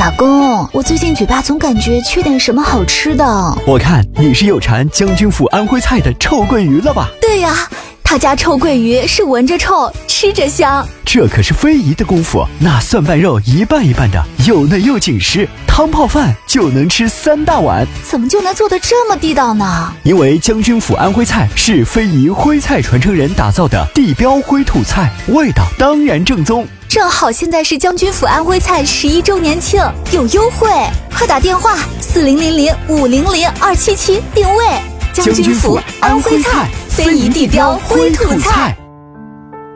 老公，我最近嘴巴总感觉缺点什么好吃的。 我看你是有馋将军府安徽菜的臭鳜鱼了吧？ 对呀，他家臭鳜鱼是闻着臭，吃着香。 这可是非遗的功夫，那蒜瓣肉一半一半的，又嫩又紧实，汤泡饭就能吃3大碗。 怎么就能做得这么地道呢？ 因为将军府安徽菜是非遗徽菜传承人打造的地标徽土菜，味道当然正宗。 正好现在是将军府安徽菜11周年庆，有优惠，快打电话4000500277定位。 将军府安徽菜，非遗地标徽土菜。